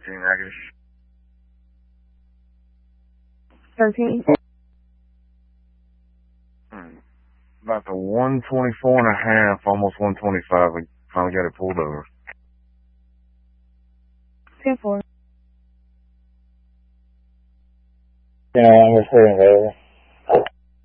13 negative. 13. About the 124.5, almost 125. We finally got it pulled over. 10-4. I'm reporting over.